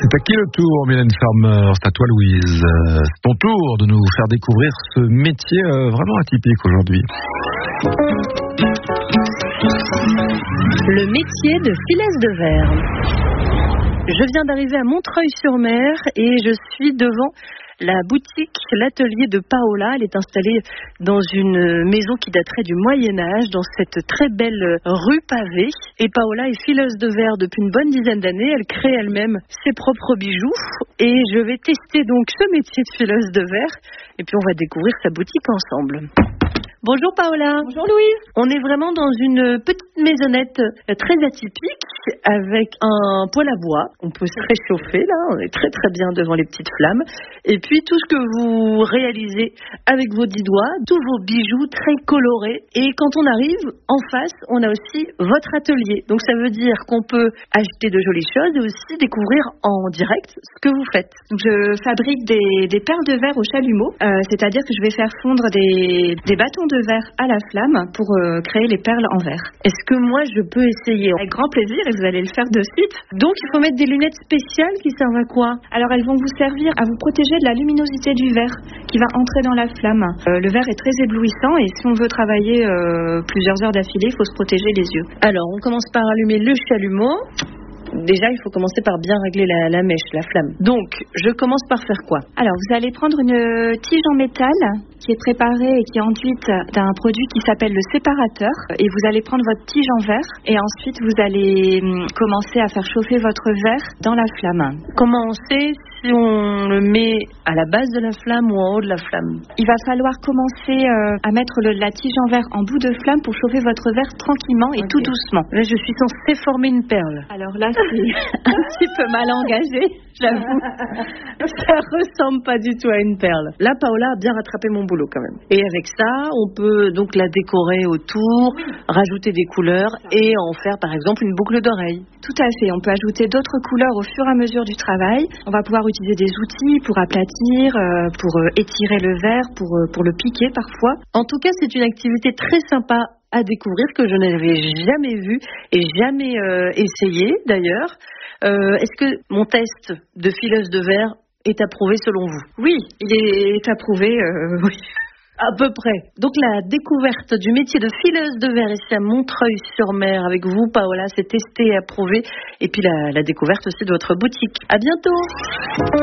C'est à qui le tour, Mylène Farmer? C'est à toi, Louise. C'est ton tour de nous faire découvrir ce métier vraiment atypique aujourd'hui. Le métier de fileuse de verre. Je viens d'arriver à Montreuil-sur-Mer et je suis devant la boutique, l'atelier de Paola. Elle est installée dans une maison qui daterait du Moyen-Âge, dans cette très belle rue pavée. Et Paola est fileuse de verre depuis une bonne dizaine d'années. Elle crée elle-même ses propres bijoux. Et je vais tester donc ce métier de fileuse de verre. Et puis on va découvrir sa boutique ensemble. Bonjour Paola. Bonjour Louise. On est vraiment dans une petite maisonnette très atypique avec un poêle à bois. On peut se réchauffer là, on est très très bien devant les petites flammes. Et puis tout ce que vous réalisez avec vos 10 doigts, tous vos bijoux très colorés. Et quand on arrive en face, on a aussi votre atelier. Donc ça veut dire qu'on peut acheter de jolies choses et aussi découvrir en direct ce que vous faites. Donc, je fabrique des perles de verre au chalumeau, c'est-à-dire que je vais faire fondre des bâtons de verre à la flamme pour créer les perles en verre. Est-ce que moi je peux essayer? Avec grand plaisir, et vous allez le faire de suite. Donc il faut mettre des lunettes spéciales qui servent à quoi? Alors elles vont vous servir à vous protéger de la luminosité du verre qui va entrer dans la flamme. Le verre est très éblouissant et si on veut travailler plusieurs heures d'affilée, il faut se protéger les yeux. Alors on commence par allumer le chalumeau. Déjà, il faut commencer par bien régler la mèche, la flamme. Donc, je commence par faire quoi? Alors, vous allez prendre une tige en métal qui est préparée et qui est enduite d'un produit qui s'appelle le séparateur. Et vous allez prendre votre tige en verre et ensuite, vous allez commencer à faire chauffer votre verre dans la flamme. Comment on sait si on le met à la base de la flamme ou en haut de la flamme? Il va falloir commencer à mettre la tige en verre en bout de flamme pour chauffer votre verre tranquillement et tout doucement. Là, je suis censée former une perle. Alors là, c'est un petit peu mal engagé, j'avoue. Ça ressemble pas du tout à une perle. Là, Paola a bien rattrapé mon boulot quand même. Et avec ça, on peut donc la décorer autour, rajouter des couleurs et en faire par exemple une boucle d'oreille. Tout à fait. On peut ajouter d'autres couleurs au fur et à mesure du travail. On va pouvoir utiliser des outils pour aplatir, pour étirer le verre, pour le piquer parfois. En tout cas, c'est une activité très sympa à découvrir que je n'avais jamais vu et jamais essayé d'ailleurs. Est-ce que mon test de fileuse de verre est approuvé selon vous? Oui, il est approuvé, oui. À peu près. Donc la découverte du métier de fileuse de verre ici à Montreuil-sur-Mer avec vous, Paola, c'est testé et approuvé. Et puis la découverte aussi de votre boutique. À bientôt.